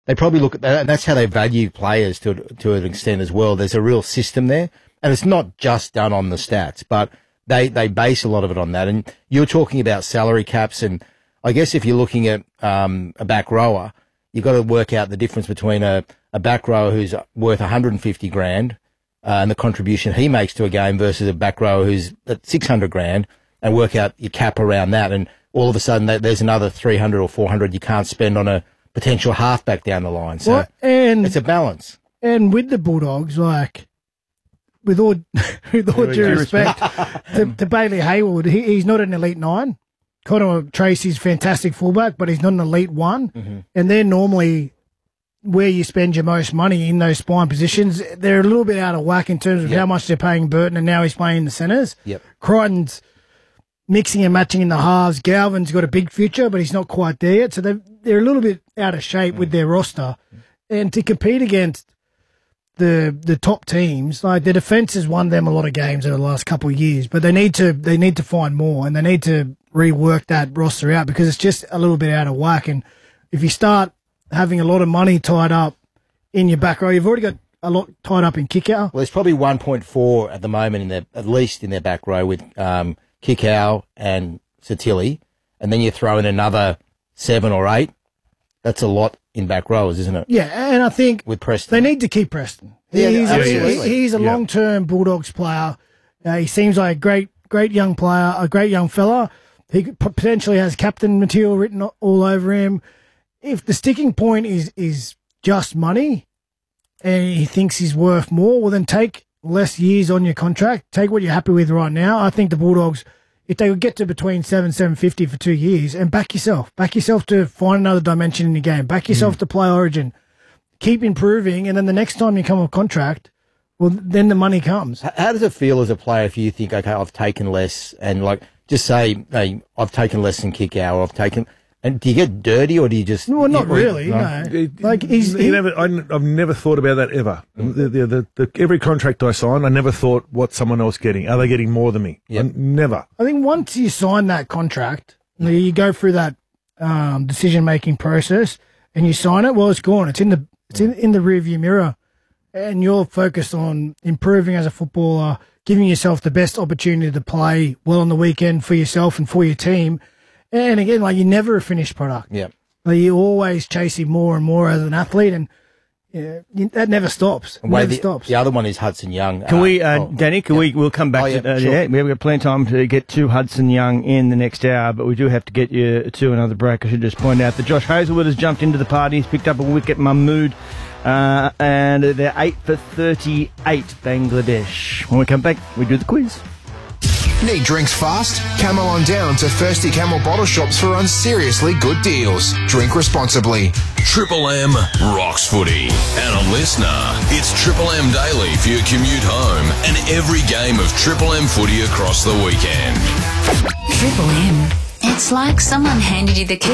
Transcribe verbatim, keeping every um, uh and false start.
They probably look at that, and that's how they value players to to an extent as well. There's a real system there, and it's not just done on the stats, but they, they base a lot of it on that. And you're talking about salary caps, and I guess if you're looking at um, a back rower, you've got to work out the difference between a, a back rower who's worth one hundred fifty grand uh, and the contribution he makes to a game versus a back rower who's at six hundred grand, and work out your cap around that. And all of a sudden, there's another three hundred or four hundred you can't spend on a potential halfback down the line. So well, and, it's a balance. And with the Bulldogs, like, with all, with all due respect to, to Bailey Hayward, he, he's not an elite nine. Connor Tracy's fantastic fullback, but he's not an elite one. Mm-hmm. And they're normally where you spend your most money in those spine positions. They're a little bit out of whack in terms of yep. how much they're paying Burton, and now he's playing the centres. Yep. Crichton's mixing and matching in the halves. Galvin's got a big future, but he's not quite there yet. So they're, they're a little bit out of shape mm. with their roster. And to compete against the the top teams, like the defence has won them a lot of games over the last couple of years, but they need to they need to find more, and they need to rework that roster out because it's just a little bit out of whack. And if you start having a lot of money tied up in your back row, you've already got a lot tied up in kick-out. Well, there's probably one point four at the moment in their, at least in their back row with um, Kikau and Satili, and then you throw in another seven or eight. That's a lot in back rows, isn't it? Yeah, and I think with Preston, they need to keep Preston. Yeah, he's, absolutely. A, he's a yeah. long-term Bulldogs player. Uh, he seems like a great, great young player, a great young fella. He potentially has captain material written all over him. If the sticking point is is just money, and he thinks he's worth more, well, then take less years on your contract. Take what you're happy with right now. I think the Bulldogs, if they would get to between seven, seven fifty for two years, and back yourself, back yourself to find another dimension in your game, back yourself mm. to play Origin, keep improving, and then the next time you come off contract, well, then the money comes. How does it feel as a player if you think, okay, I've taken less, and like just say, hey, I've taken less than kick out, or I've taken. And do you get dirty, or do you just? Well, not you, really. No. no. Like he's. He, never, I, I've never thought about that ever. Mm. The, the, the, the, every contract I sign, I never thought, what's someone else getting? Are they getting more than me? Yep. I, never. I think once you sign that contract, you go through that um, decision-making process, and you sign it. Well, it's gone. It's in the it's in, in the rearview mirror, and you're focused on improving as a footballer, giving yourself the best opportunity to play well on the weekend for yourself and for your team. And again, like, you're never a finished product. Yeah. Like, you're always chasing more and more as an athlete, and yeah, that never stops. It never the, stops. The other one is Hudson Young. Can uh, we, uh, oh, Danny, can yeah. we, we'll come back oh, yeah, to, uh, sure. yeah, we've got plenty of time to get to Hudson Young in the next hour, but we do have to get you to another break. I should just point out that Josh Hazelwood has jumped into the party. He's picked up a wicket, Mahmood, uh, and they're eight for thirty-eight, Bangladesh. When we come back, we do the quiz. Need drinks fast? Camel on down to Thirsty Camel bottle shops for unseriously good deals. Drink responsibly. Triple M rocks footy. And a listener, it's Triple M Daily for your commute home and every game of Triple M footy across the weekend. Triple M. It's like someone handed you the key.